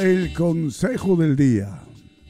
El consejo del día.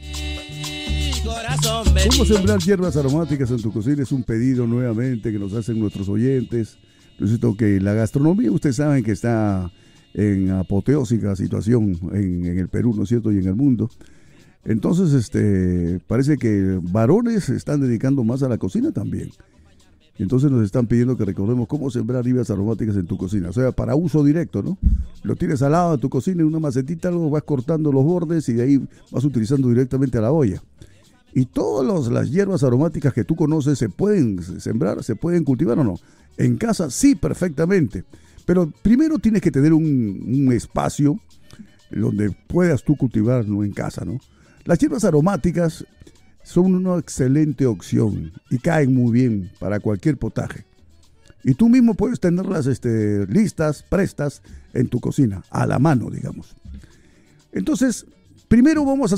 ¿Cómo sembrar hierbas aromáticas en tu cocina? Es un pedido nuevamente que nos hacen nuestros oyentes. Necesito que la gastronomía, ustedes saben que está en apoteósica situación en el Perú, ¿no es cierto? Y en el mundo. Entonces, parece que varones se están dedicando más a la cocina también. Entonces nos están pidiendo que recordemos cómo sembrar hierbas aromáticas en tu cocina. O sea, para uso directo, ¿no? Lo tienes al lado de tu cocina en una macetita, luego vas cortando los bordes y de ahí vas utilizando directamente a la olla. Y todas las hierbas aromáticas que tú conoces se pueden sembrar, se pueden cultivar o no. En casa sí, perfectamente. Pero primero tienes que tener un espacio donde puedas tú cultivarlo en casa, ¿no? Las hierbas aromáticas son una excelente opción y caen muy bien para cualquier potaje. Y tú mismo puedes tenerlas listas, prestas en tu cocina, a la mano, digamos. Entonces, primero vamos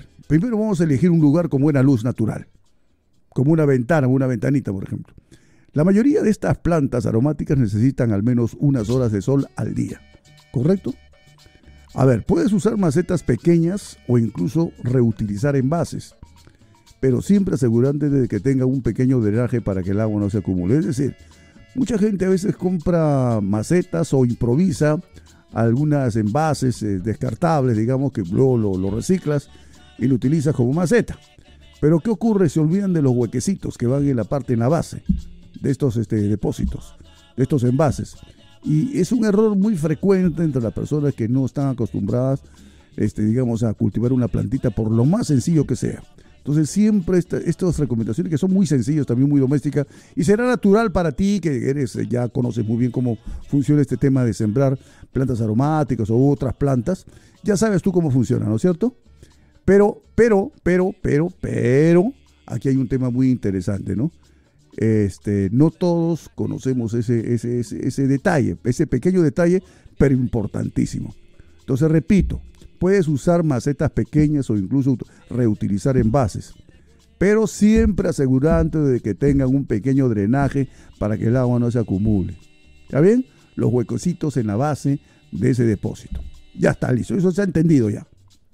a elegir un lugar con buena luz natural, como una ventana, una ventanita, por ejemplo. La mayoría de estas plantas aromáticas necesitan al menos unas horas de sol al día, ¿correcto? A ver, puedes usar macetas pequeñas o incluso reutilizar envases, pero siempre asegurándote de que tenga un pequeño drenaje para que el agua no se acumule. Es decir, mucha gente a veces compra macetas o improvisa algunos envases descartables, digamos, que luego lo reciclas y lo utilizas como maceta. Pero ¿qué ocurre? Se olvidan de los huequecitos que van en la base de estos depósitos, de estos envases. Y es un error muy frecuente entre las personas que no están acostumbradas, digamos, a cultivar una plantita por lo más sencillo que sea. Entonces siempre estas recomendaciones que son muy sencillas, también muy domésticas, y será natural para ti que ya conoces muy bien cómo funciona este tema de sembrar plantas aromáticas o otras plantas, ya sabes tú cómo funciona, ¿no es cierto? Pero, aquí hay un tema muy interesante, ¿no? No todos conocemos ese detalle, ese pequeño detalle, pero importantísimo. Entonces, repito, puedes usar macetas pequeñas o incluso reutilizar envases, pero siempre asegurándote de que tengan un pequeño drenaje para que el agua no se acumule. ¿Está bien? Los huecositos en la base de ese depósito. Ya está listo, eso se ha entendido ya.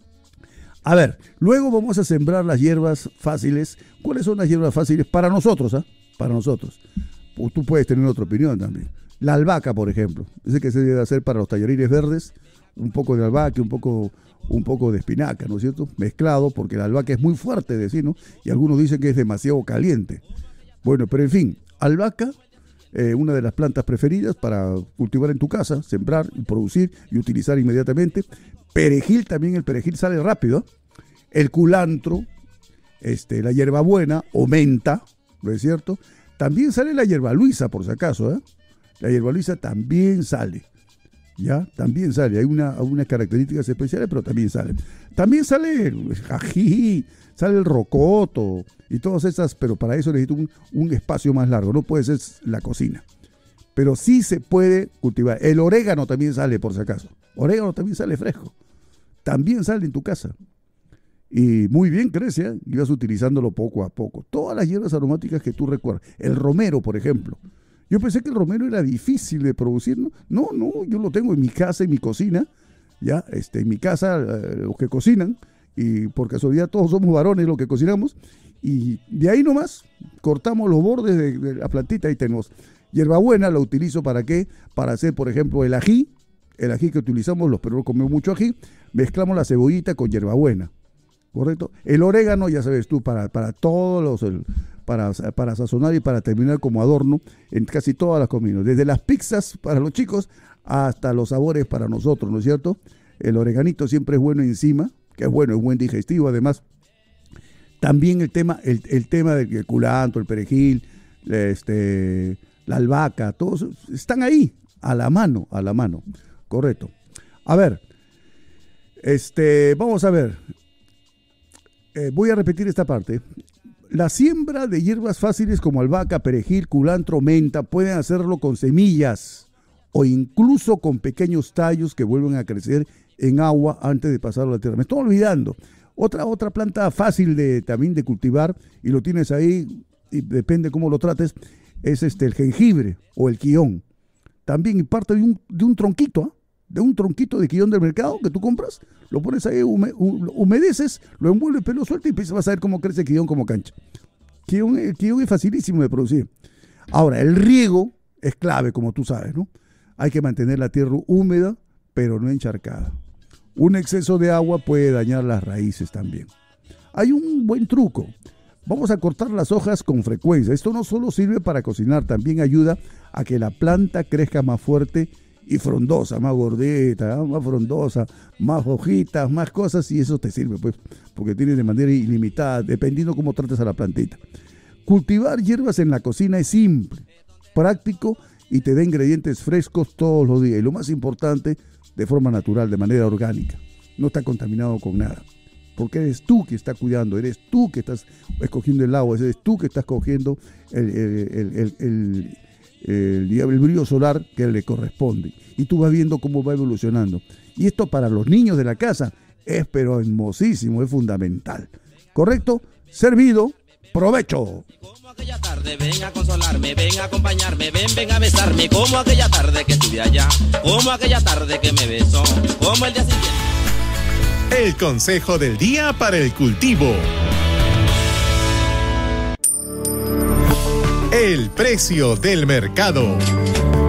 A ver, luego vamos a sembrar las hierbas fáciles. ¿Cuáles son las hierbas fáciles para nosotros? Para nosotros. Pues tú puedes tener otra opinión también. La albahaca, por ejemplo. Ese que se debe hacer para los tallarines verdes. Un poco de albahaca, un poco de espinaca, ¿no es cierto? Mezclado, porque la albahaca es muy fuerte, ¿no? Y algunos dicen que es demasiado caliente. Bueno, pero en fin, albahaca, una de las plantas preferidas para cultivar en tu casa, sembrar, producir y utilizar inmediatamente. Perejil también, el perejil sale rápido. El culantro, la hierbabuena o menta, ¿no es cierto? También sale la hierbaluisa, por si acaso, ¿eh? La hierbaluisa también sale. ¿Ya? También sale. Hay unas características especiales, pero también sale. También sale el ají, sale el rocoto y todas esas, pero para eso necesito un espacio más largo. No puede ser la cocina. Pero sí se puede cultivar. El orégano también sale, por si acaso. Orégano también sale fresco. También sale en tu casa. Y muy bien crece, ¿eh? Y vas utilizándolo poco a poco. Todas las hierbas aromáticas que tú recuerdas. El romero, por ejemplo. Yo pensé que el romero era difícil de producir, ¿no? No, yo lo tengo en mi casa, en mi cocina, ya, en mi casa, los que cocinan, y por casualidad todos somos varones los que cocinamos, y de ahí nomás cortamos los bordes de la plantita y tenemos hierbabuena. La utilizo ¿para qué? Para hacer, por ejemplo, el ají que utilizamos, los peruanos comemos mucho ají, mezclamos la cebollita con hierbabuena, ¿correcto? El orégano, ya sabes tú, para todos para sazonar y para terminar como adorno en casi todas las comidas, desde las pizzas para los chicos hasta los sabores para nosotros, ¿no es cierto? El oreganito siempre es bueno encima, que es bueno, es buen digestivo. Además, también el tema del culantro, el perejil, la albahaca, todos están ahí, a la mano, correcto. A ver, vamos a ver, voy a repetir esta parte. La siembra de hierbas fáciles como albahaca, perejil, culantro, menta pueden hacerlo con semillas o incluso con pequeños tallos que vuelven a crecer en agua antes de pasarlo a la tierra. Me estoy olvidando. Otra planta fácil también de cultivar, y lo tienes ahí, y depende cómo lo trates, es el jengibre o el quión. También parte de un tronquito, de un tronquito de quillón del mercado que tú compras, lo pones ahí, humedeces, lo envuelves, pelo suelto y vas a ver cómo crece el quillón como cancha. El quillón es facilísimo de producir. Ahora, el riego es clave, como tú sabes, ¿no? Hay que mantener la tierra húmeda, pero no encharcada. Un exceso de agua puede dañar las raíces también. Hay un buen truco. Vamos a cortar las hojas con frecuencia. Esto no solo sirve para cocinar, también ayuda a que la planta crezca más fuerte y frondosa, más gordita, más frondosa, más hojitas, más cosas, y eso te sirve, pues, porque tienes de manera ilimitada, dependiendo cómo trates a la plantita. Cultivar hierbas en la cocina es simple, práctico y te da ingredientes frescos todos los días. Y lo más importante, de forma natural, de manera orgánica. No está contaminado con nada. Porque eres tú que estás cuidando, eres tú que estás escogiendo el agua, eres tú que estás cogiendo el brillo solar que le corresponde. Y tú vas viendo cómo va evolucionando. Y esto para los niños de la casa es pero hermosísimo, es fundamental. ¿Correcto? Servido. ¡Provecho! Como aquella tarde, ven a consolarme, ven a acompañarme, ven a besarme. Como aquella tarde que estuve allá, como aquella tarde que me besó, como el día siguiente. El consejo del día para el cultivo. El precio del mercado.